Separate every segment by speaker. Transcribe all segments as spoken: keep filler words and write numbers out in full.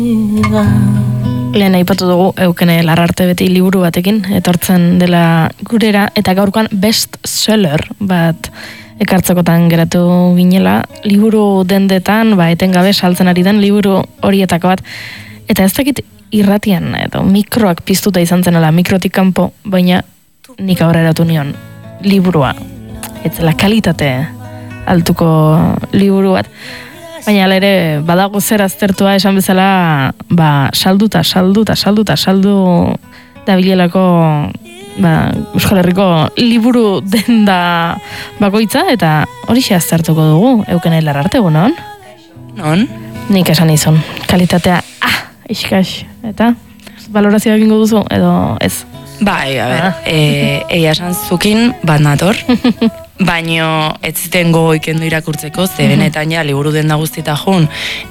Speaker 1: Lehen aipatu dugu Eukene Larrarte beti liburu batekin etortzen dela gurera, eta gaurkoan best seller bat ekartzekotan geratu ginela, liburu dendetan, ba, etengabe saltzen ari den liburu horietako bat, eta ez dakit irratian edo mikroak piztuta izan zenela, mikrotik kanpo, baina nik aurreratu nion liburua, ez zela kalitate altuko liburu bat. Baina ere badago zer aztertua esan bezala, ba, salduta, salduta, salduta, saldu dabilelako ba, Euskal Herriko liburu denda bakoitza, eta hori xe aztertuko dugu, Eukene Larrarte, non?
Speaker 2: Non?
Speaker 1: Nik esan izan, kalitatea, ah, iskax, eta valorazioa egingo duzu, edo ez?
Speaker 2: Bai, a ber, ah. e, eia esan zukin bat nator, baino ez ziten gogoikendu irakurtzeko, ze benetan ja liburu denda guztita jun,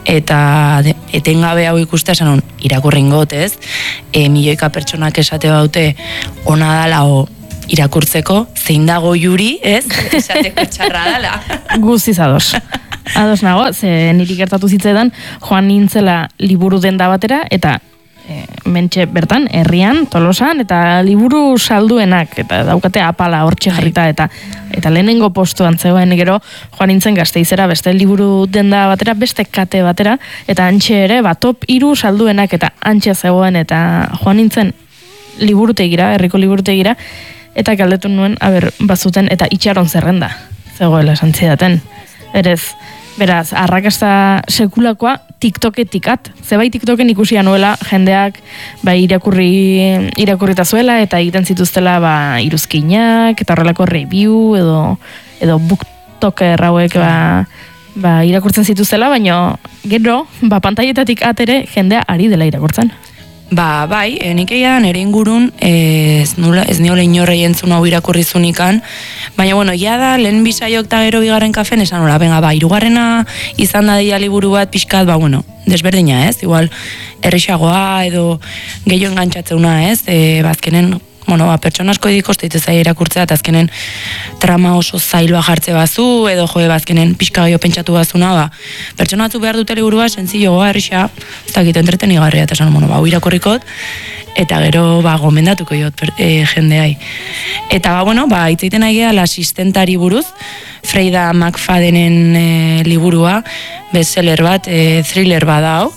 Speaker 2: eta de, etengabe hau ikustea esan hon, irakurringot, ez? E, milioika pertsonak esate baute ona dala o irakurtzeko, zein dago juri, ez? Esateko txarra dala.
Speaker 1: Guztiz ados. Ados nago, ze niri gertatu zitzetan, joan nintzela liburu denda batera, eta E, mentxe bertan, herrian, Tolosan, eta liburu salduenak, eta daukate apala hortxe jarrita, eta eta lehenengo postuan zegoen gero, joan nintzen Gasteizera, beste liburu denda batera, beste kate batera, eta antxe ere, ba, top hiru salduenak, eta antxe zegoen, eta joan nintzen liburutegira, herriko liburutegira, eta galdetu nuen, aber, bazuten, eta itxaron zerrenda, zegoela santzidaten. Berez, beraz, arrakasta sekulakoa TikToketikat. Zebai TikToken ikusia nuela jendeak ba, irakurri, irakurrita zuela eta egiten zituztela ba, iruzkinak eta horrelako review edo, edo booktoker hauek ba, ba, irakurtzen zituztela, baina gero ba, pantaietatik atere jendea ari dela irakurtzen.
Speaker 2: Ba, bai, e, nik egian ere ingurun ez, nula, ez niola inorrei entzun hau irakurri zunikan, baina, bueno, ja da, lehen bisaiok eta gero bigarren kafen esan hola, benga, ba, irugarrena izan da dia liburu bat pixkat, ba, bueno, desberdina, ez, igual, errexagoa edo gehiago engantxatzeuna, ez, e, bazkenen, bueno, ba, pertsona asko edikoste itezai irakurtzea, eta azkenen trama oso zailua jartze bazu, edo joe, bazkenen pixka gehiago pentsatu bazuna, ba, pertsona batzu behar dute liburua, sentzilloa, errixa, ez dakit entretenigarria, eta esan, bueno, ba, irakurrikot, eta gero, ba, gomendatuko jot e, jendeai. Eta, ba, bueno, ba, itzaiten nahi geha, asistentari buruz, Freida McFadenen e, liburua, bestseller bat, e, thriller bat dao,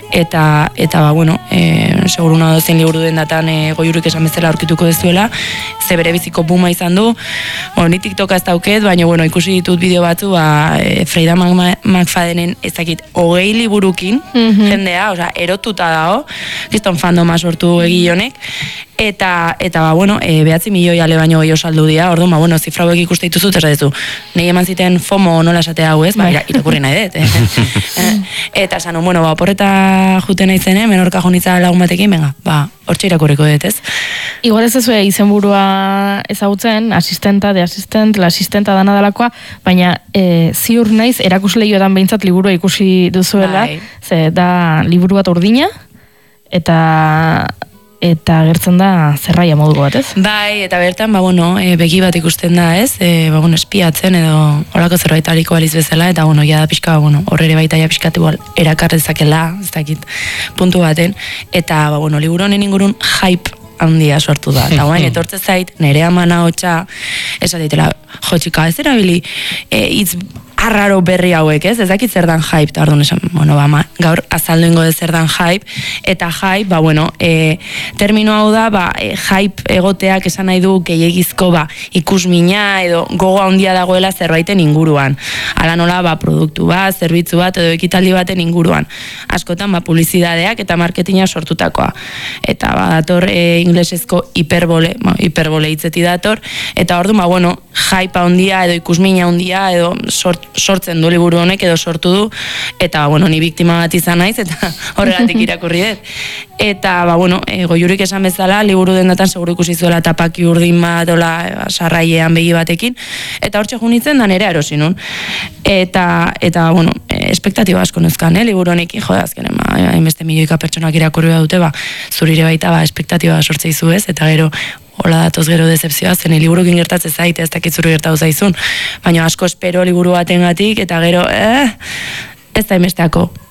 Speaker 2: eta, eta ba, bueno, e, seguruna dozen liburu den datan e, goiurik esan bezala aurkituko dezuela, ze bere biziko buma izan du, bueno, ni TikToka ez dauket, baina, bueno, ikusi ditut bideo batzu, ba, e, Freida McFadenen ezakit hogei liburukin, mm-hmm. jendea, oza, erotuta dao, kriston fandoma sortu egilonek, eta, eta ba, bueno, e, behatzi milioi ale baino gehiago saldu dira, orduan, ba, bueno, zifra hauek ikuste dituzut, ez dezu, nahi eman ziten FOMO nola esatea hau ez, ba, irakurri nahi dut, eh? Eta esan, bueno, ba, oporreta juten nahi zene, menorka jonitza lagun batekin, venga, ba, hortxe irakurriko dut, ez?
Speaker 1: Igual ez ezue izenburua ezagutzen, asistenta, de asistent, la asistenta dana dalakoa, baina e, ziur naiz, erakusleioetan behintzat liburua ikusi duzuela, bai. Ze da liburu bat urdina, eta eta gertzen da zerraia moduko bat, ez?
Speaker 2: Bai, eta bertan, ba, bueno, e, begi bat ikusten da, ez? E, ba, bueno, espiatzen edo horako zerbait aliko baliz bezala, eta, bueno, ja da pixka, ba, bueno, horrere baita ja pixkat igual erakarrezakela, ez dakit, puntu baten, eta, ba, bueno, liburu honen ingurun hype handia sortu da, eta guain, etortze zait, nere amana hotxa, esatitela, jo, txika, ez erabili, e, itz arraro berri hauek, ez? Ez dakit zer dan hype, eta orduan esan, bueno, ba, ma, gaur azaldu ingo de zer dan hype, eta hype, ba, bueno, e, termino hau da, ba, e, hype egoteak esan nahi du gehiagizko, ba, ikusmina, edo gogo handia dagoela zerbaiten inguruan. Hala nola, ba, produktu bat, zerbitzu bat, edo ekitaldi baten inguruan. Askotan, ba, publizidadeak eta marketina sortutakoa. Eta, ba, dator, e, inglesezko hiperbole, ba, hiperbole hitzeti dator, eta orduan, ba, bueno, hype handia, edo ikusmina handia, edo sort sortzen du liburu honek edo sortu du, eta, bueno, ni biktima bat izan naiz, eta horregatik irakurri dut. Eta, ba, bueno, e, goiurik esan bezala, liburu dendatan seguru ikusi zuela tapaki urdin bat, ola, sarraiean begi batekin, eta hortxe junitzen da nere erosi nun. Eta, eta, bueno, e, espektatiba asko nuzkan, eh, liburu honekin, jode azkenen, ba, hainbeste milioika pertsonak irakurri dute, ba, zurire baita, ba, espektatiba sortzei zu ez, eta gero, hola datoz gero decepzioa, zen liburukin gertatzen zaite, ez dakit zuru gertatu zaizun, baina asko espero liburu batengatik eta gero, eh, ez da emesteako.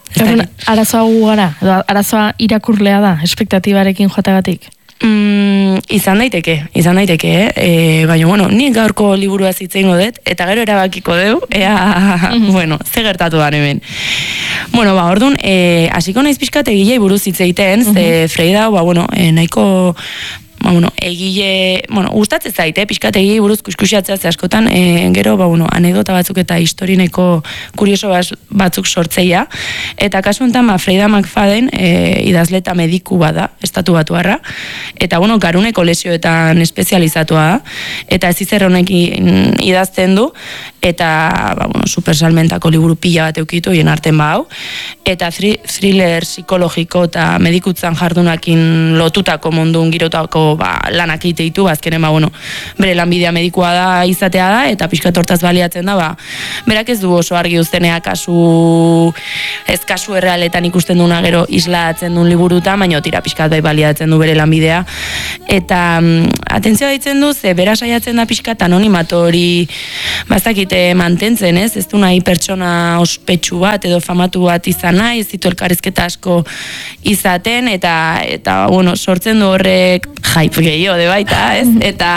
Speaker 1: Arazoa gu gara, arazoa irakurlea da, espektatibarekin joategatik.
Speaker 2: Mm, izan daiteke, izan daiteke, eh? E, baina, bueno, nik gaurko liburua zitzeingo dut, eta gero erabakiko deu, ea, mm-hmm. bueno, ze gertatu da hemen. Bueno, ba, orduan, e, hasiko naiz pixkat egilei buruz hitzeiten, mm-hmm. ze Freida, ba, bueno, e, nahiko, ba, bueno, egile, bueno, gustatzen zaite, eh? Pixkat egilei buruz kuskusiatzea ze askotan, e, gero, ba, bueno, anekdota batzuk eta historineko kurioso batzuk sortzeia, eta kasu honetan, ba, Freida McFadden, e, idazle eta mediku bada, estatu batuarra, eta, bueno, garuneko lesioetan espezializatua da, eta ez izer honekin idazten du, eta, ba, bueno, supersalmentako liburu pila bat eukitu, hien arten ba hau, eta thriller psikologiko eta medikutzan jardunakin lotutako mundun girotako ba, lanak egiteitu, azkenen, ba, bueno, bere lanbidea medikua da izatea da, eta pixkat hortaz baliatzen da, ba, berak ez du oso argi uztenea kasu, ez kasu errealetan ikusten duna gero islatzen duen liburuta, baina tira pixkat bai baliatzen du bere lanbidea, eta mm, atentzioa ditzen du, ze bera saiatzen da pixkat anonimatori, bazakite mantentzen, ez, ez du nahi pertsona ospetsu bat, edo famatu bat izan nahi, ez ditu elkarrizketa asko izaten, eta, eta bueno, sortzen du horrek hype gehiago de baita, ez? Eta,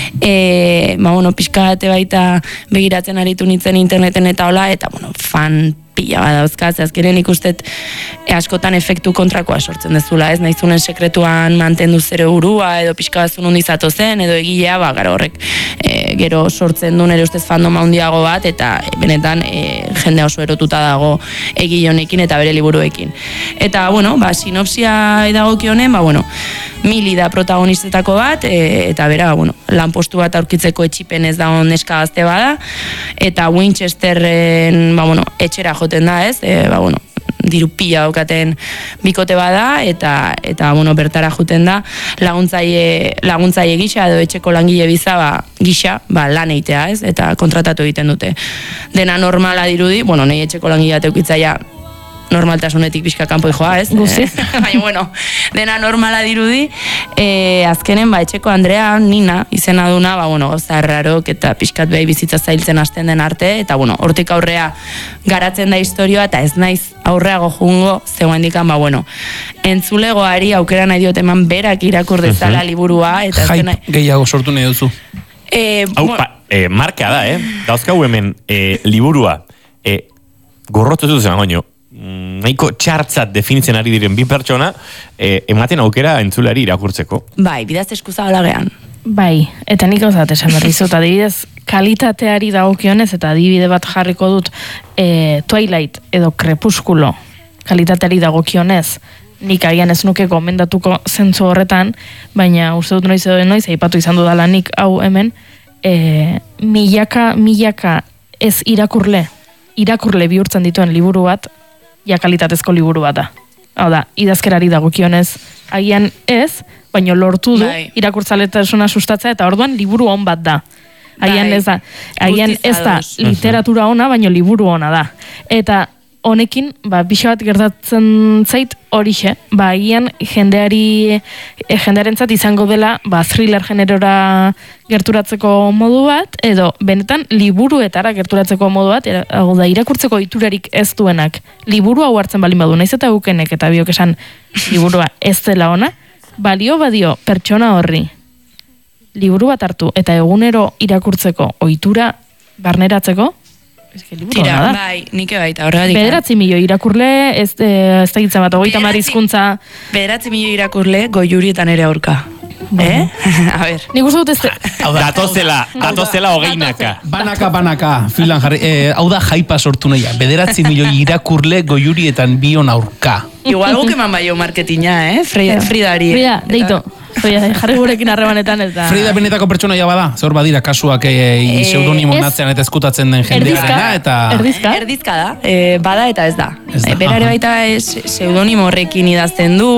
Speaker 2: e, ba, bueno, pixkate baita begiratzen aritu nintzen interneten eta hola, eta, bueno, fan pila badauzkaz, azkenen ikustet e, askotan efektu kontrakoa sortzen dezula, ez? Naizunen sekretuan mantendu zere burua, edo pixka bazun hundizatu zen, edo egilea, ba, gara horrek, e, gero sortzen du nere ustez fandom handiago bat, eta e, benetan e, jende oso erotuta dago egile honekin eta bere liburuekin. Eta, bueno, ba, sinopsia edagoki honen, ba, bueno, Mili da protagonistetako bat, e, eta bera, bueno, lanpostu bat aurkitzeko etxipen ez da neska gazte bada, eta Winchesterren, ba, bueno, etxera joten da, ez, e, ba, bueno, diru pila daukaten bikote bada, eta, eta bueno, bertara joten da, laguntzaile, laguntzaile gisa, edo etxeko langile biza, ba, gisa, ba, lan eitea, ez, eta kontratatu egiten dute. Dena normala dirudi, bueno, nahi etxeko langile ateukitzaia, normaltasunetik pixka kanpoi joa, ez?
Speaker 1: Guziz.
Speaker 2: Baina, bueno, dena normala dirudi, e, azkenen, ba, etxeko Andrea, Nina, izena duna, ba, bueno, goza errarok, eta pixkat behi bizitza zailtzen hasten den arte, eta, bueno, hortik aurrea garatzen da historioa, eta ez naiz aurreago jungo, zegoen dikan, ba, bueno, entzulegoari aukera nahi diot eman berak irakur dezala liburua, eta
Speaker 3: Hype nahi... gehiago sortu nahi duzu.
Speaker 2: E,
Speaker 4: Hau, bueno, pa, e, marka da, eh? Dauzkau hemen, e, liburua, e, gorrotu ez zen, goño, nahiko txartzat definitzen ari diren bi pertsona, eh, ematen aukera entzulari irakurtzeko.
Speaker 2: Bai, bidaz eskuza holagean.
Speaker 1: Bai, eta nik gauzat esan berri zut, adibidez, kalitateari dagokionez, eta adibide bat jarriko dut, e, Twilight edo Crepúsculo kalitateari dagokionez, nik agian ez nuke gomendatuko zentzu horretan, baina uste dut noiz edo noiz, aipatu izan dudala nik hau hemen, e, milaka, milaka ez irakurle, irakurle bihurtzen dituen liburu bat, ja kalitatezko liburu bat da. Hau da, idazkerari dagokionez agian ez, baina lortu du bai. Irakurtzaletasuna sustatzea, eta orduan liburu on bat da. Agian bai. ez da, agian ez da literatura ona, baina liburu ona da. Eta honekin, ba, pixa bat gertatzen zait horixe, ba, agian jendeari, e, jendearentzat izango dela, ba, thriller generora gerturatzeko modu bat, edo benetan liburuetara gerturatzeko modu bat, hau da, irakurtzeko iturarik ez duenak, liburu hau hartzen balin badu, naiz eta gukenek eta biok esan liburua ez dela ona, balio badio pertsona horri liburu bat hartu eta egunero irakurtzeko ohitura barneratzeko,
Speaker 2: tira, bai, nike baita, horregatik.
Speaker 1: Bederatzi milioi irakurle, ez, eh, ez da gitza bat, hogeita mar hizkuntza.
Speaker 2: Bederatzi milioi irakurle, goiurietan ere aurka. Eh? A ver.
Speaker 1: Nik uste dut ez...
Speaker 4: Datozela, datozela hogeinaka.
Speaker 3: Banaka, banaka, filan jarri. Eh, hau da jaipa sortu nahia. Bederatzi milioi irakurle goiurietan bion aurka.
Speaker 2: Igual guk eman baio marketina, eh? Frida, Fridari.
Speaker 1: Frida, deito. Jarri gurekin harremanetan eta...
Speaker 3: Frida benetako pertsonaia bada, zor badira kasuak e, pseudonimo natzean eta eskutatzen den jendearena eta...
Speaker 1: Erdizka?
Speaker 2: Erdizka da, e, bada eta ez da. Ez da. E, berare baita pseudonimo horrekin idazten du,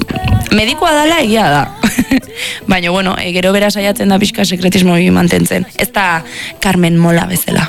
Speaker 2: medikoa dala egia da. Baina, bueno, e, gero bera saiatzen da pixka sekretismo mantentzen. Ez da Carmen Mola bezala.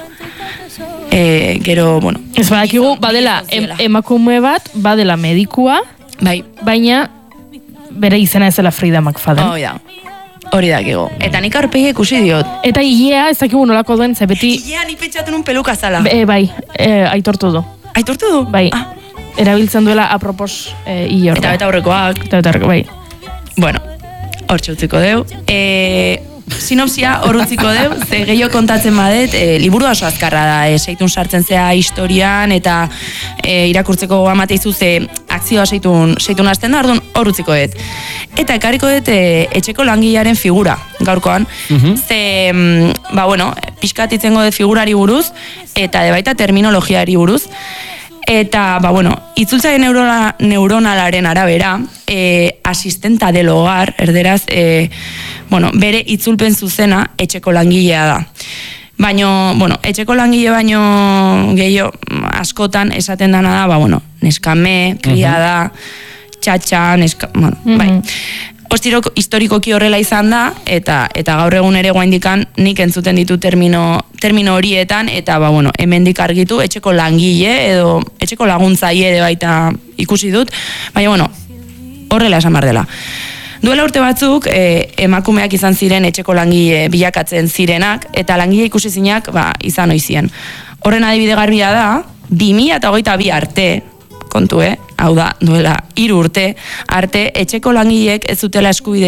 Speaker 2: E, gero, bueno...
Speaker 1: Ez badakigu, badela em, emakume bat, badela medikua,
Speaker 2: bai.
Speaker 1: Baina... bere izena ez dela Frida McFadden.
Speaker 2: Hori da. Hori da, gego. Eta nik aurpegi ikusi diot.
Speaker 1: Eta hilea, ez dakigu nolako duen, ze beti...
Speaker 2: Hilea ni pentsatu nun peluka zala.
Speaker 1: E, bai, e, aitortu du.
Speaker 2: Aitortu du?
Speaker 1: Bai.
Speaker 2: Ah.
Speaker 1: erabiltzen duela apropos e, iorra.
Speaker 2: Eta beta aurrekoak.
Speaker 1: Eta beta aurrekoak, bai.
Speaker 2: Bueno, hor txutziko deu. E, sinopsia hor utziko deu, ze gehiago kontatzen badet, e, liburu oso azkarra da, e, seitun sartzen zea historian, eta e, irakurtzeko amateizu ze akzioa seitun, seitun hasten da, orduan hor utziko dut. Eta ekarriko dut e, etxeko langilearen figura, gaurkoan, uh-huh. ze, mm, ba bueno, pixkatitzengo dut figurari buruz, eta de baita terminologiari buruz, eta, ba, bueno, itzultzaren neurona, neuronalaren arabera, e, asistenta del hogar, erderaz, e, bueno, bere itzulpen zuzena etxeko langilea da. Baino, bueno, etxeko langile baino gehiago askotan esaten dana da, ba, bueno, neskame, kriada, uh-huh. txatxa, neska, bueno, uh-huh. bai. Ostiro historikoki horrela izan da, eta eta gaur egun ere guaindikan nik entzuten ditu termino, termino horietan, eta ba, bueno, hemendik argitu etxeko langile edo etxeko laguntzaile ere baita ikusi dut, baina bueno, horrela esan behar dela. Duela urte batzuk, eh, emakumeak izan ziren etxeko langile bilakatzen zirenak, eta langile ikusi zinak ba, izan oizien. Horren adibide garbia da, bi mila hogeita bi arte, kontu, eh? Hau da, duela hiru urte arte etxeko langileek ez zutela eskubide